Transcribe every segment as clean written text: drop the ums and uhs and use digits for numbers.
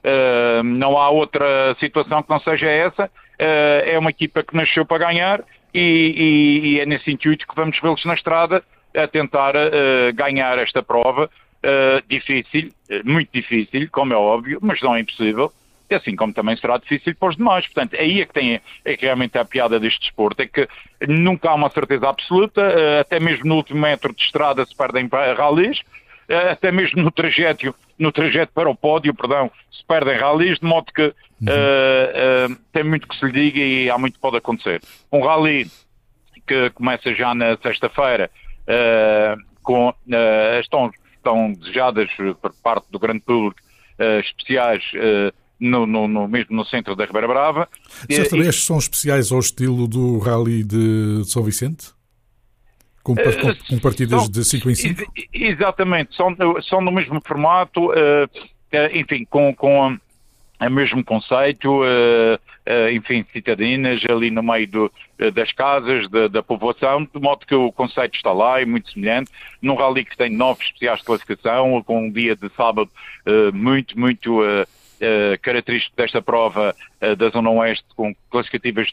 Não há outra situação que não seja essa. É uma equipa que nasceu para ganhar e é nesse intuito que vamos vê-los na estrada a tentar ganhar esta prova. Difícil, muito difícil, como é óbvio, mas não é impossível. Assim como também será difícil para os demais. Portanto, aí é que realmente a piada deste desporto, é que nunca há uma certeza absoluta, até mesmo no último metro de estrada se perdem ralis, até mesmo no trajeto para o pódio, se perdem ralis, de modo que tem muito que se lhe diga e há muito que pode acontecer. Um rally que começa já na sexta-feira, estão desejadas por parte do grande público especiais mesmo no centro da Ribeira Brava. Estes são especiais ao estilo do Rally de São Vicente? Com partidas de 5 em 5? Exatamente, são no mesmo formato, enfim, com o mesmo conceito, enfim, citadinas ali no meio das casas, da povoação, de modo que o conceito está lá, é muito semelhante, num rally que tem 9 especiais de classificação, com um dia de sábado muito característico desta prova da Zona Oeste, com classificativas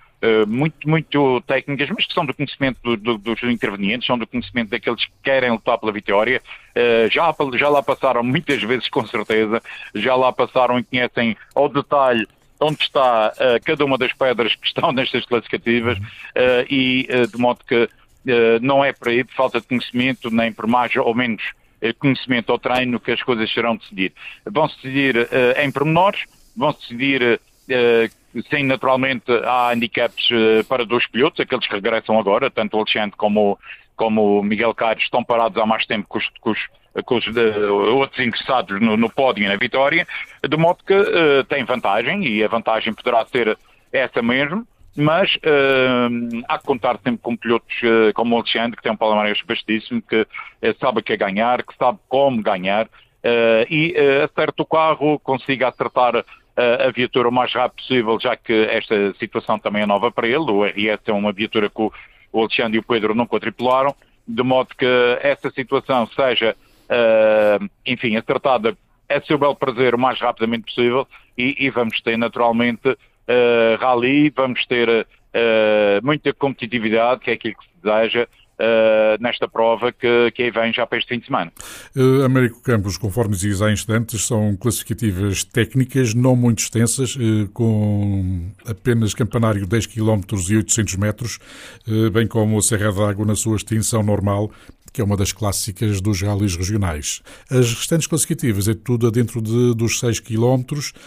muito técnicas, mas que são do conhecimento dos intervenientes, são do conhecimento daqueles que querem lutar pela vitória. Já lá passaram muitas vezes, com certeza, já lá passaram e conhecem ao detalhe onde está cada uma das pedras que estão nestas classificativas, de modo que não é por aí de falta de conhecimento, nem por mais ou menos conhecimento ao treino que as coisas serão decididas. Vão-se decidir em pormenores, vão-se decidir sim, naturalmente há handicaps para 2 pilotos, aqueles que regressam agora, tanto o Alexandre como o Miguel Caires estão parados há mais tempo com os outros interessados no pódio e na vitória, de modo que tem vantagem, e a vantagem poderá ser essa mesmo, mas há que contar sempre com pilotos como o Alexandre, que tem um palmarés vastíssimo, que sabe o que é ganhar, que sabe como ganhar, e acerta o carro, consiga acertar a viatura o mais rápido possível, já que esta situação também é nova para ele. O RS é uma viatura que o Alexandre e o Pedro nunca tripularam, de modo que essa situação seja, enfim, acertada a seu belo prazer o mais rapidamente possível, e vamos ter naturalmente rally, vamos ter muita competitividade, que é aquilo que se deseja nesta prova que aí vem já para este fim de semana. Américo Campos, conforme dizias há instantes, são classificativas técnicas não muito extensas, com apenas campanário 10 km e 800 metros, bem como a Serra d'Água na sua extensão normal, que é uma das clássicas dos ralis regionais. As restantes classificativas é tudo dentro dos 6 km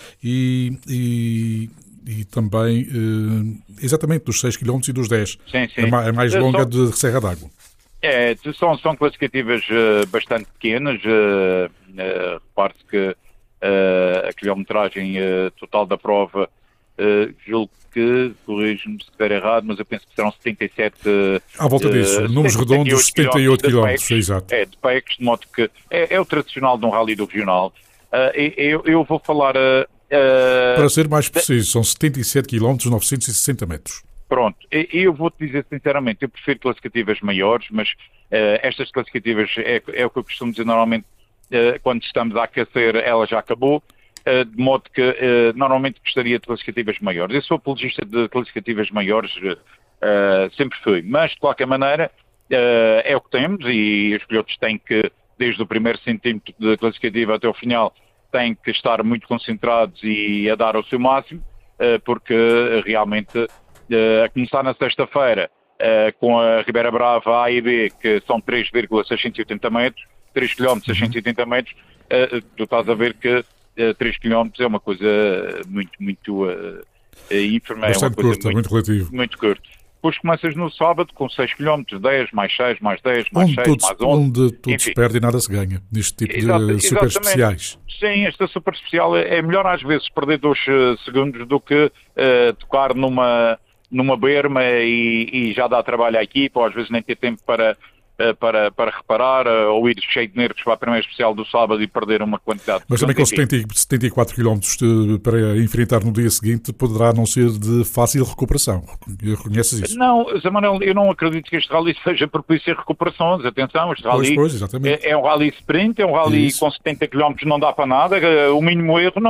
e também, exatamente, dos 6 km e dos 10. Sim. A mais longa de Serra d'Água. São classificativas bastante pequenas. Repare-se que a quilometragem total da prova, julgo que, corrijo-me se estiver errado, mas eu penso que serão 77... À volta disso, números redondos, 78 km, exato. De PECs, de modo que é o tradicional de um rally do regional. Eu vou falar... Para ser mais preciso, são 77 km, 960 metros. Pronto, eu vou-te dizer sinceramente, eu prefiro classificativas maiores, mas estas classificativas é o que eu costumo dizer normalmente, quando estamos a aquecer, ela já acabou, de modo que normalmente gostaria de classificativas maiores. Eu sou apologista de classificativas maiores, sempre fui, mas de qualquer maneira é o que temos, e os pilotos têm que, desde o primeiro centímetro da classificativa até o final, têm que estar muito concentrados e a dar o seu máximo, porque realmente, a começar na sexta-feira, com a Ribeira Brava A e B, que são 3,680 metros, 3 km 680 metros, tu estás a ver que 3 km é uma coisa muito ínfima. Bastante é uma coisa curta, muito relativo. Muito curto. Depois começas no sábado com 6 km, 10, mais 6, mais 10, mais 6, mais 11. Onde tudo se perde e nada se ganha, neste tipo de super especiais. Sim, esta super especial é melhor às vezes perder 2 segundos do que tocar numa berma e já dá trabalho à equipa, ou às vezes nem ter tempo para reparar, ou ir cheio de nervos para a primeira especial do sábado e perder uma quantidade. Mas também com 74 km para enfrentar no dia seguinte poderá não ser de fácil recuperação. Reconheces isso? Não, Zé Manuel, eu não acredito que este rally seja propício a recuperações. Atenção, este rally pois, é um rally sprint, é um rally com 70 km, não dá para nada, o mínimo erro